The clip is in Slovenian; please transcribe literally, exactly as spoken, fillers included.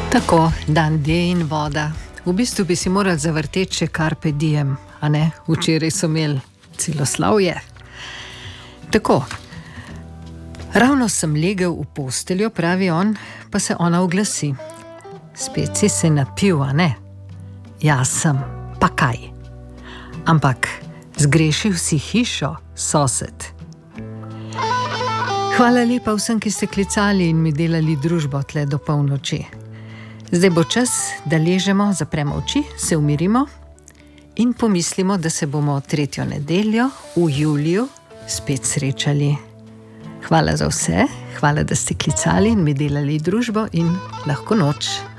Tako, dan D in voda. V bistvu bi si morali zavrteti še Carpe Diem, a ne? Včeraj so imeli celoslavje. Tako, ravno sem legel v posteljo, pravi on, pa se ona oglasi. Spet si se napil, a ne? Ja, sem, pa kaj? Ampak zgrešil si hišo, sosed. Hvala lepa vsem, ki ste klicali in mi delali družbo tle do polnoči. Zdaj bo čas, da ležemo, zapremo oči, se umirimo in pomislimo, da se bomo tretjo nedeljo v juliju spet srečali. Hvala za vse, hvala, da ste klicali in mi delali družbo in lahko noč.